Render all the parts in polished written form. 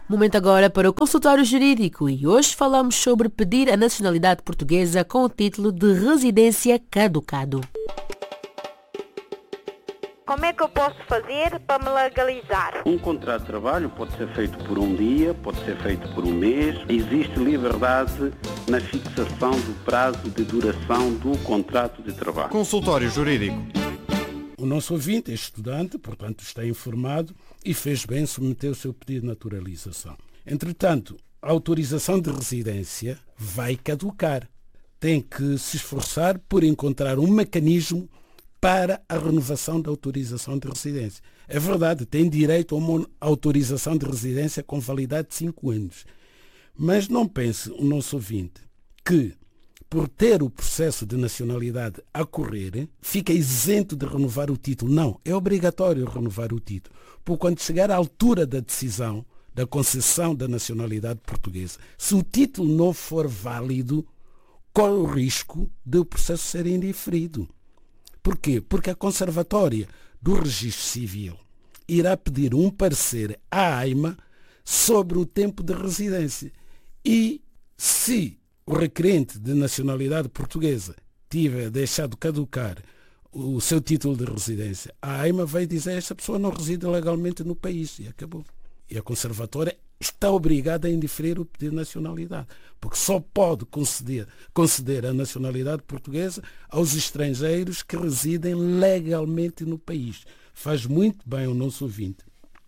Momento agora para o consultório jurídico e hoje falamos sobre pedir a nacionalidade portuguesa com o título de residência caducado. Como é que eu posso fazer para me legalizar? Um contrato de trabalho pode ser feito por um dia, pode ser feito por um mês. Existe liberdade na fixação do prazo de duração do contrato de trabalho. Consultório jurídico. O nosso ouvinte é estudante, portanto está informado e fez bem submeter o seu pedido de naturalização. Entretanto, a autorização de residência vai caducar. Tem que se esforçar por encontrar um mecanismo para a renovação da autorização de residência. É verdade, tem direito a uma autorização de residência com validade de 5 anos. Mas não pense, o nosso ouvinte, que por ter o processo de nacionalidade a correr, fica isento de renovar o título. Não, é obrigatório renovar o título. Porque quando chegar à altura da decisão da concessão da nacionalidade portuguesa, se o título não for válido, corre o risco de o processo ser indiferido. Porquê? Porque a Conservatória do Registro Civil irá pedir um parecer à AIMA sobre o tempo de residência. E se o requerente de nacionalidade portuguesa tiver deixado caducar o seu título de residência, a AIMA vai dizer que esta pessoa não reside legalmente no país e acabou. E a Conservatória está obrigada a indeferir o pedido de nacionalidade, porque só pode conceder a nacionalidade portuguesa aos estrangeiros que residem legalmente no país. Faz muito bem o nosso ouvinte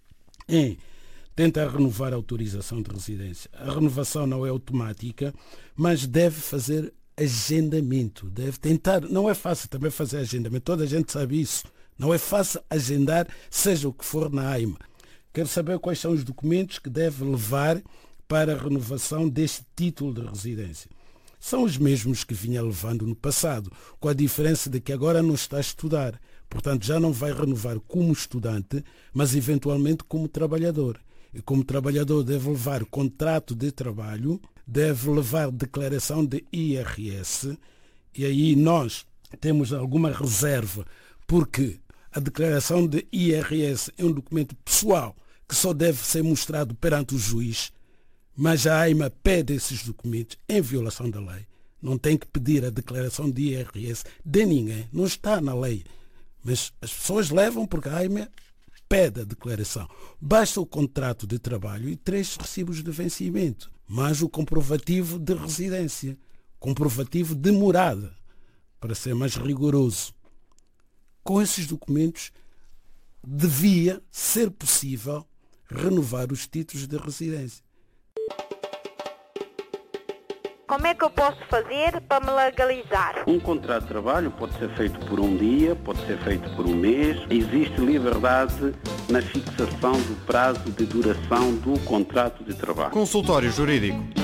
em tentar renovar a autorização de residência. A renovação não é automática, mas deve fazer agendamento, deve tentar. Não é fácil também fazer agendamento, toda a gente sabe isso. Não é fácil agendar, seja o que for na AIMA. Quero saber quais são os documentos que deve levar para a renovação deste título de residência. São os mesmos que vinha levando no passado, com a diferença de que agora não está a estudar. Portanto, já não vai renovar como estudante, mas eventualmente como trabalhador. E como trabalhador deve levar contrato de trabalho, deve levar declaração de IRS, e aí nós temos alguma reserva, porque a declaração de IRS é um documento pessoal que só deve ser mostrado perante o juiz, mas a AIMA pede esses documentos em violação da lei. Não tem que pedir a declaração de IRS de ninguém, não está na lei. Mas as pessoas levam porque a AIMA pede a declaração. Basta o contrato de trabalho e 3 recibos de vencimento, mais o comprovativo de residência, comprovativo de morada, para ser mais rigoroso. Com esses documentos, devia ser possível renovar os títulos de residência. Como é que eu posso fazer para me legalizar? Um contrato de trabalho pode ser feito por um dia, pode ser feito por um mês. Existe liberdade na fixação do prazo de duração do contrato de trabalho. Consultório jurídico.